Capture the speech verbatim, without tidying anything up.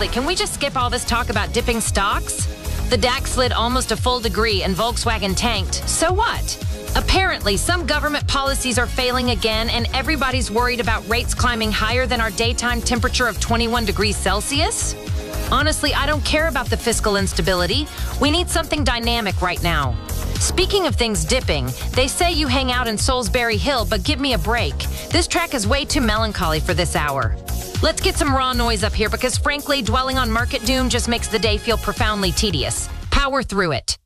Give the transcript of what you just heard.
seriously, can we just skip all this talk about dipping stocks? The D A X slid almost a full degree and Volkswagen tanked. So what? Apparently, some government policies are failing again, and everybody's worried about rates climbing higher than our daytime temperature of twenty-one degrees Celsius? Honestly, I don't care about the fiscal instability. We need something dynamic right now. Speaking of things dipping, they say you hang out in Salisbury Hill, but give me a break. This track is way too melancholy for this hour. Let's get some raw noise up here because frankly, dwelling on market doom just makes the day feel profoundly tedious. Power through it.